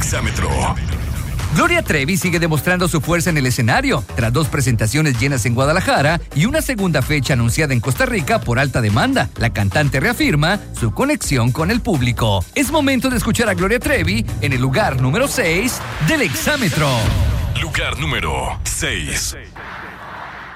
Exámetro. Gloria Trevi sigue demostrando su fuerza en el escenario, tras 2 presentaciones llenas en Guadalajara y una segunda fecha anunciada en Costa Rica por alta demanda. La cantante reafirma su conexión con el público. Es momento de escuchar a Gloria Trevi en el lugar número 6 del Exámetro. Lugar número 6.